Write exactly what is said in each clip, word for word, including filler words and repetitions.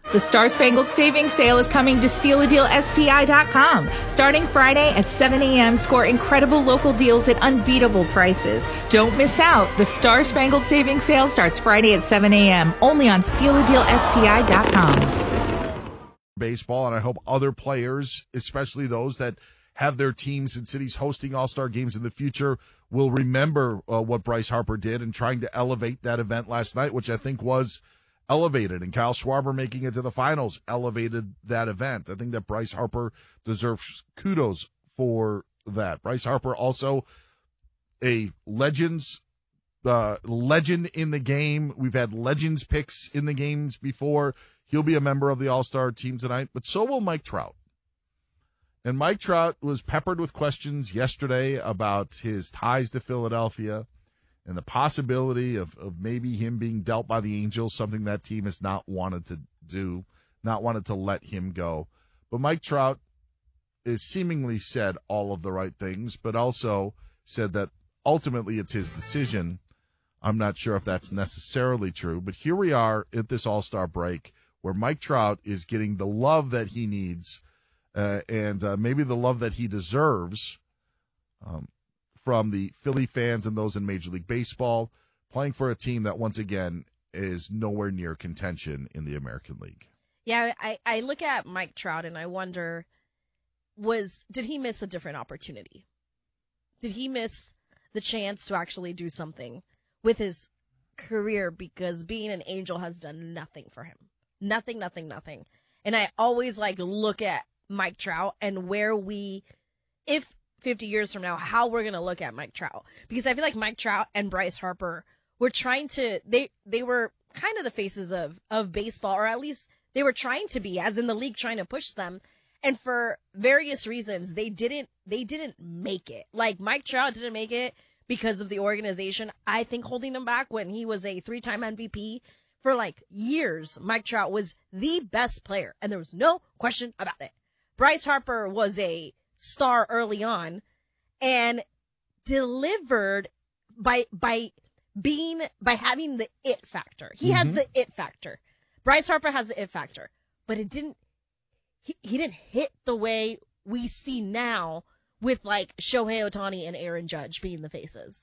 The Star Spangled Savings Sale is coming to steal a deal S P I dot com. Starting Friday at seven a.m., score incredible local deals at unbeatable prices. Don't miss out. The Star Spangled Savings Sale starts Friday at seven a.m. only on steal a deal S P I dot com. Baseball, and I hope other players, especially those that have their teams and cities hosting all-star games in the future, will remember uh, what Bryce Harper did in trying to elevate that event last night, which I think was elevated, and Kyle Schwarber making it to the finals elevated that event. I think that Bryce Harper deserves kudos for that. Bryce Harper also a legends, uh, legend in the game. We've had legends picks in the games before. He'll be a member of the All-Star team tonight, but so will Mike Trout. And Mike Trout was peppered with questions yesterday about his ties to Philadelphia and the possibility of, of maybe him being dealt by the Angels, something that team has not wanted to do, not wanted to let him go. But Mike Trout has seemingly said all of the right things, but also said that ultimately it's his decision. I'm not sure if that's necessarily true, but here we are at this All-Star break where Mike Trout is getting the love that he needs uh, and uh, maybe the love that he deserves um, from the Philly fans and those in Major League Baseball, playing for a team that, once again, is nowhere near contention in the American League. Yeah, I, I look at Mike Trout and I wonder, was did he miss a different opportunity? Did he miss the chance to actually do something with his career, because being an Angel has done nothing for him? Nothing, nothing, nothing. And I always like look at Mike Trout and where we, if fifty years from now, how we're going to look at Mike Trout. Because I feel like Mike Trout and Bryce Harper were trying to, they they were kind of the faces of, of baseball, or at least they were trying to be, as in the league trying to push them. And for various reasons, they didn't, they didn't make it. Like Mike Trout didn't make it because of the organization, I think, holding him back when he was a three-time M V P. For like years, Mike Trout was the best player, and there was no question about it. Bryce Harper was a star early on and delivered by by being by having the it factor. He mm-hmm. has the it factor. Bryce Harper has the it factor, but it didn't he, he didn't hit the way we see now with like Shohei Ohtani and Aaron Judge being the faces.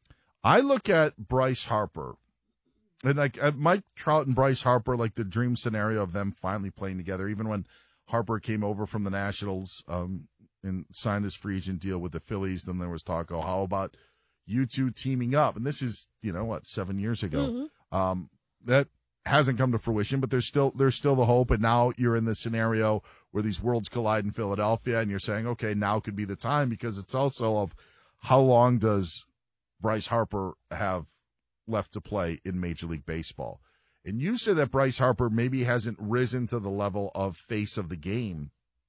I look at Bryce Harper and like uh, Mike Trout and Bryce Harper, like the dream scenario of them finally playing together, even when Harper came over from the Nationals um, and signed his free agent deal with the Phillies. Then there was talk, oh, how about you two teaming up? And this is, you know, what, seven years ago. Mm-hmm. Um, that hasn't come to fruition, but there's still there's still the hope. And now you're in this scenario where these worlds collide in Philadelphia, and you're saying, okay, now could be the time, because it's also of how long does Bryce Harper have left to play in Major League Baseball? And you said that Bryce Harper maybe hasn't risen to the level of face of the game.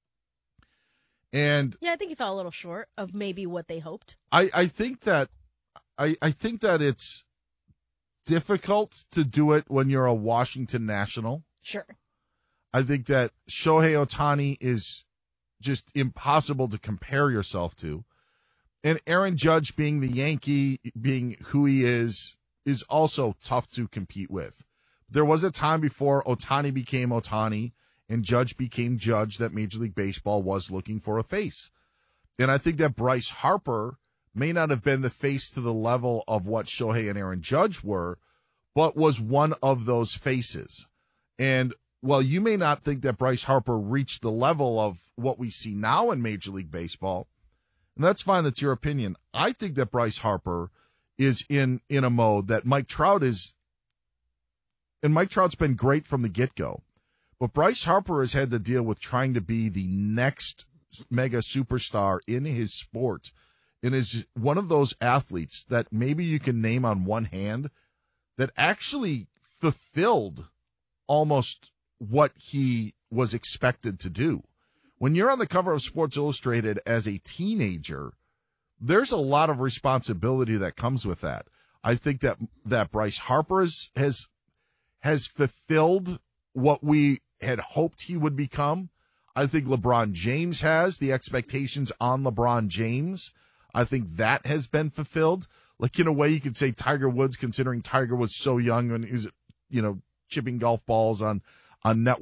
And yeah, I think he fell a little short of maybe what they hoped. I, I think that I, I think that it's difficult to do it when you're a Washington National. Sure. I think that Shohei Ohtani is just impossible to compare yourself to. And Aaron Judge, being the Yankee, being who he is, is also tough to compete with. There was a time before Ohtani became Ohtani and Judge became Judge that Major League Baseball was looking for a face. And I think that Bryce Harper may not have been the face to the level of what Shohei and Aaron Judge were, but was one of those faces. And while you may not think that Bryce Harper reached the level of what we see now in Major League Baseball, and that's fine, that's your opinion, I think that Bryce Harper is in, in a mode that Mike Trout is, and Mike Trout's been great from the get-go. But Bryce Harper has had to deal with trying to be the next mega superstar in his sport, and is one of those athletes that maybe you can name on one hand that actually fulfilled almost what he was expected to do. When you're on the cover of Sports Illustrated as a teenager, there's a lot of responsibility that comes with that. I think that that Bryce Harper has has, has fulfilled what we had hoped he would become. I think LeBron James has. The expectations on LeBron James, I think that has been fulfilled. Like, in a way, you could say Tiger Woods, considering Tiger was so young when he was, you know, chipping golf balls on, on net